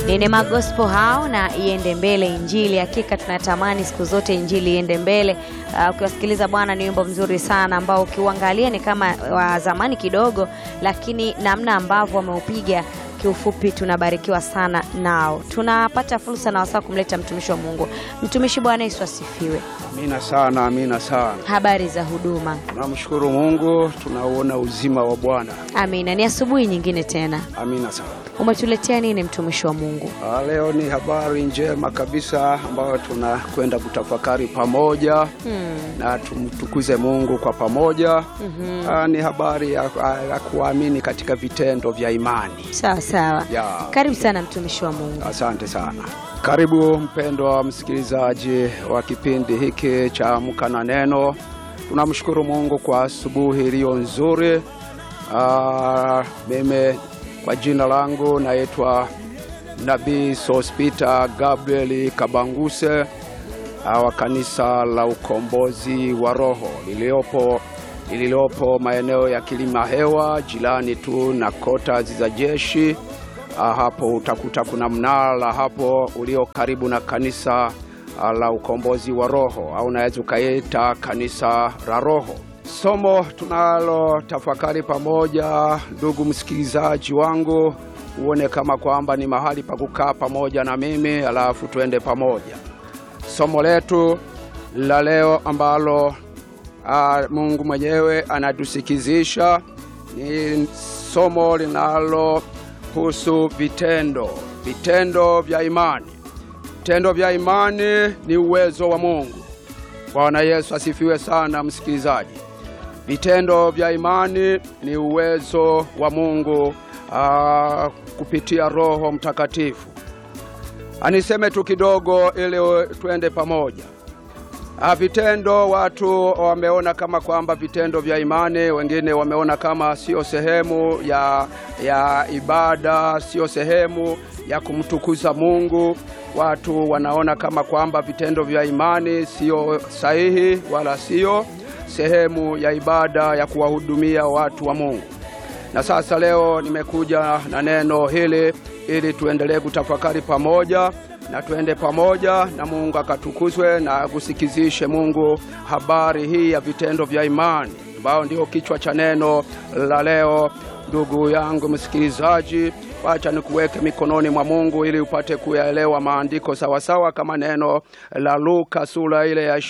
Neema Gospel hao na iende mbele injili. Hakika tunatamani siku zote injili iende mbele. Ukiwasikiliza bwana ni wimbo mzuri sana ambao ukiuangalia ni kama wa zamani kidogo, lakini namna ambavyo wameupiga kiufupi tunabarikiwa sana nao. Tunapata fursa na wasaa kumleta mtumishi wa Mungu. Mtumishi, Bwana Yesu asifiwe. Amina sana, amina sana. Habari za huduma? Tunamshukuru Mungu, tunaona uzima wa Bwana. Amina. Ni asubuhi nyingine tena. Amina sana. Umetuletea nini mtumishi wa Mungu? Leo ni habari njema kabisa ambayo tunakwenda kutafakari pamoja na tumtukuze Mungu kwa pamoja. Ni habari ya kuamini katika vitendo vya imani. Sawa sawa. Karibu sana mtumishi wa Mungu. Asante sana. Karibu mpendwa msikilizaji wa kipindi hiki cha Amka na Neno. Tunamshukuru Mungu kwa asubuhi iliyo nzuri. Mimi kwa jina langu naitwa Nabii Sospita Gabriel Kabanguse wa kanisa la Ukombozi wa Roho lililopo maeneo ya Kilima Hewa, jirani tu na kota za jeshi. Hapo utakuta kuna mnara hapo ulio karibu na kanisa la Ukombozi wa Roho, au unaweza ukaita kanisa la Roho. Somo tunalo tafakari pamoja, ndugu msikilizaji wangu, uone kama kwamba ni mahali pa kukaa pamoja na mimi, alafu tuende pamoja. Somo letu la leo ambalo Mungu mwenyewe anatusikizisha ni somo linalo husu vitendo vya imani. Vitendo vya imani ni uwezo wa Mungu. Bwana Yesu asifiwe sana msikilizaji. Vitendo vya imani ni uwezo wa Mungu kupitia Roho Mtakatifu. Aniseme tu kidogo ili tuende pamoja. Vitendo, watu wameona kama kwamba vitendo vya imani, wengine wameona kama sio sehemu ya ibada, sio sehemu ya kumtukuza Mungu. Watu wanaona kama kwamba vitendo vya imani sio sahihi wala sio sehemu ya ibada ya kuwahudumia watu wa Mungu. Na sasa leo nimekuja na neno hili ili tuendelee kutafakari pamoja na tuende pamoja na Mungu akatukuzwe na kusikizishe Mungu habari hii ya vitendo vya imani, ambao ndio kichwa cha neno la leo. Ndugu yangu msikilizaji, acha nikuweke mikononi mwa Mungu ili upate kuyaelewa maandiko sawa sawa kama neno la Luka sura ile ya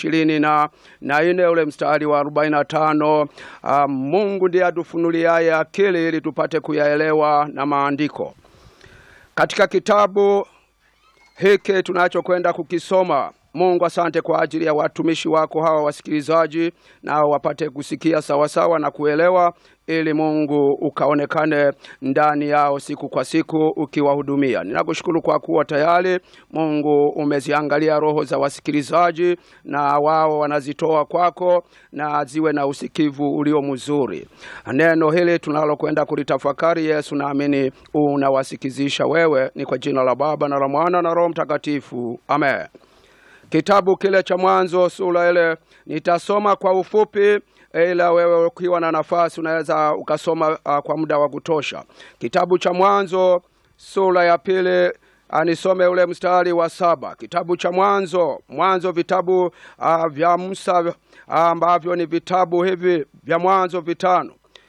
24 ule mstari wa 45. Mungu ndiye atufunuliaye akili ili tupate kuyaelewa na maandiko. Katika kitabu hiki tunachokwenda kukisoma, Mungu asante kwa ajili ya watumishi wako hawa wasikilizaji, na wapate kusikia sawa sawa na kuelewa, ili Mungu ukaonekane ndani yao siku kwa siku ukiwahudumia. Ninakushukuru kwa kuwa tayari Mungu umeziangalia roho za wasikilizaji, na wao wanazitoa kwako, na ziwe na usikivu ulio mzuri. Neno hili tunalokwenda kulitafakari, Yesu, naamini unawasikizisha wewe. Ni kwa jina la Baba na la Mwana na Roho Mtakatifu. Amen. Kitabu kile cha Mwanzo sura ile nitasoma kwa ufupi, ila wewe ukiwa na nafasi unaweza ukasoma kwa muda wa kutosha. Kitabu cha Mwanzo sura ya 2, anisome ule mstari wa 7. Kitabu cha Mwanzo vitabu vya Musa ambavyo ni vitabu hivi vya Mwanzo 5.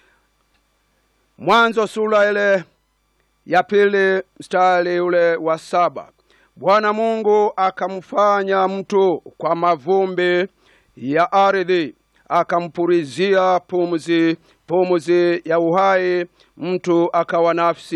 Mwanzo sura ile ya 2 mstari ule wa 7. Bwana Mungu akamfanya mtu kwa mavumbi ya ardhi, akampulizia pumzi ya uhai, mtu akawa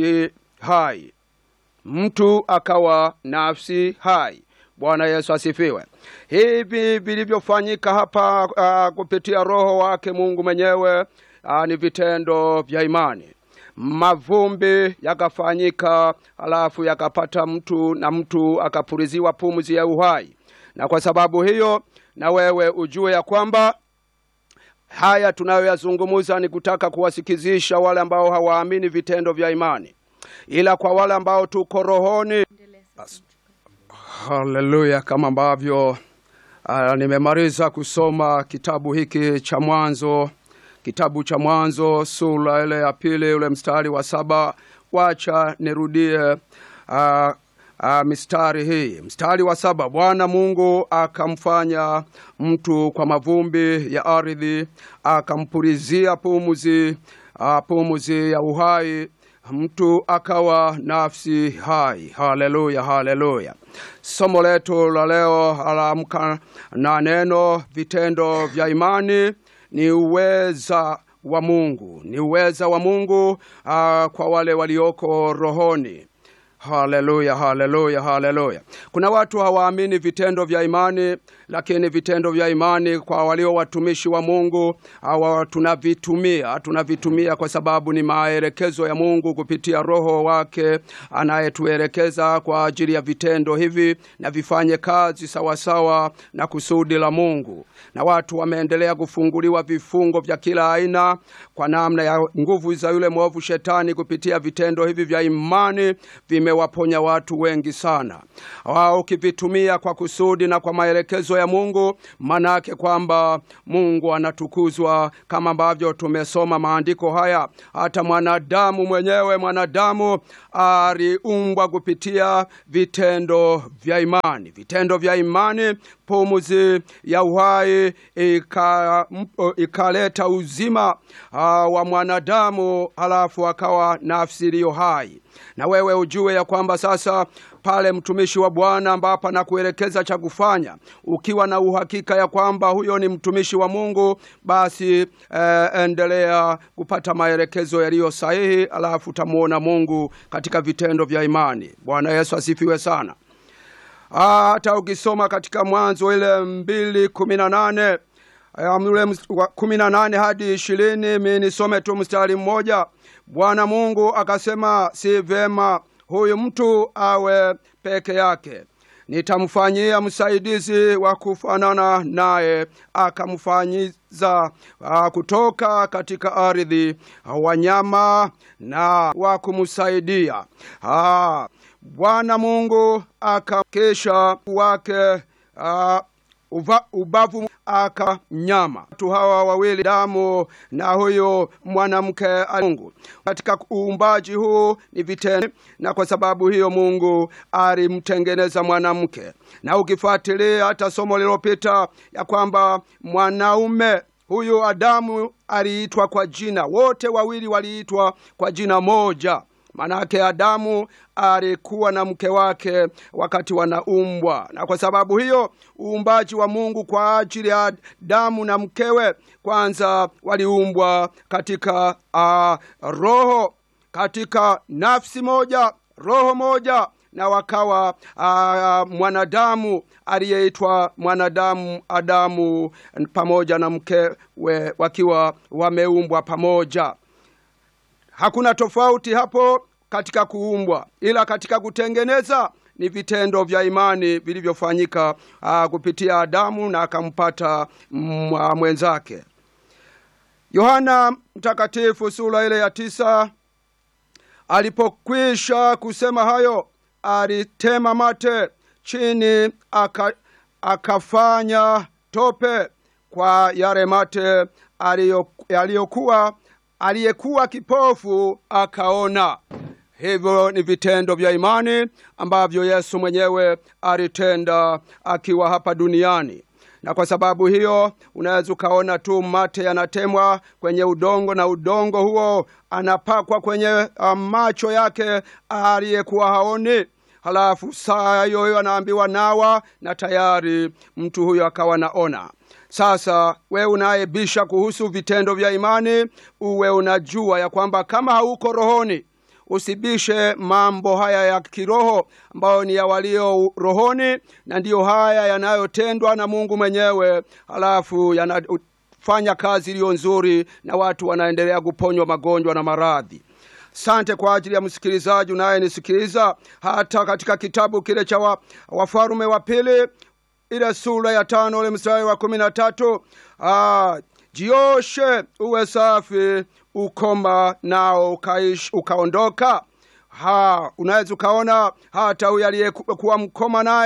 nafsi hai. Bwana Yesu asifiwe. Hivi vilivyofanyika hapa kupitia Roho wake Mungu mwenyewe ni vitendo vya imani. Mavumbi yakafanyika, alafu yakapata mtu, na mtu akapuliziwa pumzi ya uhai. Na kwa sababu hiyo, na wewe ujue ya kwamba haya tunayoyazungumza ni kutaka kuwasikizisha wale ambao hawaamini vitendo vya imani, ila kwa wale ambao tuko rohoni. Haleluya. Kama ambavyo nimemaliza kusoma kitabu hiki cha Mwanzo, kitabu cha Mwanzo sura ile ya 2 ule mstari wa 7, wacha nirudie mistari hii. Mstari wa 7, Bwana Mungu akamfanya mtu kwa mavumbi ya ardhi, akampulizia pumzi ya uhai, mtu akawa nafsi hai. Haleluya, haleluya. Somo letu la leo halamka na neno vitendo vya imani ni uweza wa Mungu. Ni uweza wa Mungu kwa wale walioko rohoni. Haleluya, haleluya, haleluya. Kuna watu hawaamini vitendo vya imani, lakini vitendo vya imani kwa walio watumishi wa Mungu tunavitumia kwa sababu ni maelekezo ya Mungu kupitia Roho wake anayetuelekeza kwa ajili ya vitendo hivi na vifanye kazi sawasawa na kusudi la Mungu. Na watu wameendelea kufunguliwa vifungo vya kila aina kwa namna ya nguvu za yule mwovu shetani kupitia vitendo hivi vya imani vimewaponya watu wengi sana. Ukivitumia kwa kusudi na kwa maelekezo ya Mungu, manake kwamba Mungu anatukuzwa kama ambavyo tumesoma maandiko haya. Hata mwanadamu aliumbwa kupitia vitendo vya imani. Vitendo vya imani, pumzi ya uhai ikaleta uzima wa mwanadamu, halafu akawa nafsi iliyo hai. Na wewe ujue ya kwamba sasa pale mtumishi wa Bwana ambapo anakuelekeza cha kufanya, ukiwa na uhakika ya kwamba huyo ni mtumishi wa Mungu, basi endelea kupata maelekezo yaliyo sahihi, alafu utamuona Mungu katika vitendo vya imani. Bwana Yesu asifiwe sana. Hata ukisoma katika Mwanzo ile 2:18, 18 hadi 20, mimi nisome tu mstari mmoja. Bwana Mungu akasema, si vema huyu mtu awe peke yake, nitamfanyia msaidizi wa kufanana naye. Akamfanyiza kutoka katika ardhi wanyama na wa kumsaidia. Bwana Mungu akakesha wake ubavu akanyama. Watu hawa wawili, damu na huyo mwanamke Mungu. Katika uumbaji huu ni vitendo, na kwa sababu hiyo Mungu alimtengeneza mwanamke. Na ukifuatilia hata somo lililopita ya kwamba mwanaume huyu Adamu aliitwa kwa jina, wote wawili waliitwa kwa jina moja. Manake Adamu alikuwa na mke wake wakati wanaumbwa. Na kwa sababu hiyo uumbaji wa Mungu kwa ajili ya Adamu na mkewe, kwanza waliumbwa katika roho, katika nafsi moja, roho moja, na wakawa mwanadamu aliyeitwa mwanadamu Adamu pamoja na mkewe wakiwa wameumbwa pamoja. Hakuna tofauti hapo katika kuumbwa, ila katika kutengeneza ni vitendo vya imani vilivyofanyika kupitia Adamu na akampata mwenzake. Yohana Mtakatifu sura ile ya 9, alipokwisha kusema hayo, alitema mate chini, akafanya tope kwa yale mate aliyekuwa kipofu akaona. Hivyo ni vitendo vya imani ambavyo Yesu mwenyewe alitenda akiwa hapa duniani. Na kwa sababu hiyo unaweza ukaona tu mate yanatemwa kwenye udongo, na udongo huo anapakwa kwenye macho yake aliyekuwa haoni. Halafu saa hiyo anaambiwa nawa, na tayari mtu huyo akawa naona. Sasa wewe unayebisha kuhusu vitendo vya imani, uwe unajua ya kwamba kama hauko rohoni, usibishe mambo haya ya kiroho ambayo ni ya walio rohoni, na ndiyo haya yanayotendwa na Mungu mwenyewe. Halafu yanafanya kazi iliyo nzuri na watu wanaendelea kuponywa magonjwa na maradhi. Asante kwa ajili ya msikilizaji unayenisikiliza. Hata katika kitabu kile cha Wafalme wa Pili ile sura ya 5 ile mstari wa 13, jioshe uwe safi, ukoma nao ukaondoka. Unaweza ukaona hata huyu aliyekuwa mkoma naye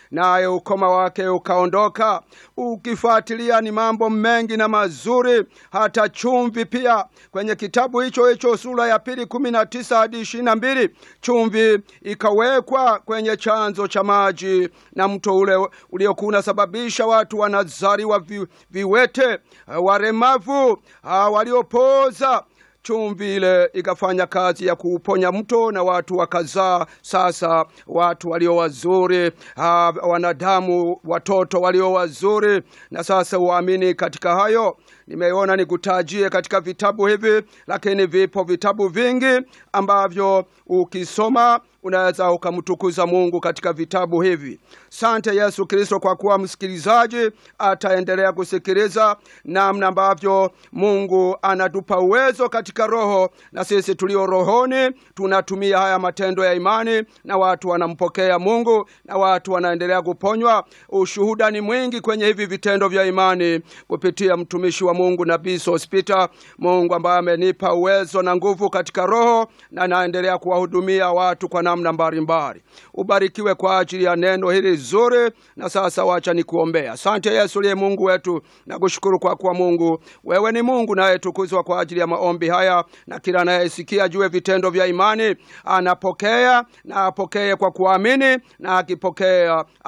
naye ukoma wake ukaondoka. Ukifuatilia ni mambo mengi na mazuri, hata chumvi pia. Kwenye kitabu hicho sura ya 2:19 hadi 22, chumvi ikawekwa kwenye chanzo cha maji, na mto ule uliokuwa unasababisha watu wanazaliwa viwete, waremavu, waliopoza. Chumvi ile ikafanya kazi ya kuuponya mto, na watu wakazaa sasa watu walio wazuri, wanadamu, watoto walio wazuri. Na sasa uamini katika hayo. Nimeona nikutajie katika vitabu hivi, lakini vipo vitabu vingi ambavyo ukisoma unaweza ukamtukuza Mungu katika vitabu hivi. Sante Yesu Kristo kwa kuwa msikilizaji ataendelea kusikiliza namna ambavyo Mungu anatupa uwezo katika roho, na sisi tulio rohoni tunatumia haya matendo ya imani, na watu wanampokea Mungu, na watu wanaendelea kuponywa. Ushuhuda ni mwingi kwenye hivi vitendo vya imani kupitia mtumishi wa Mungu Nabii Sospita, Mungu ambaye amenipa uwezo na nguvu katika roho, na naendelea kuwahudumia watu kwa namna mbalimbali. Ubarikiwe kwa ajili ya neno hili zuri. Na sasa wacha nikuombea. Asante Yesu liye Mungu wetu, na kushukuru kwa kuwa Mungu wewe ni Mungu, naye tukuzwa kwa ajili ya maombi haya, na kila anayesikia juu vitendo vya imani anapokea, na apokee kwa kuamini, na akipokea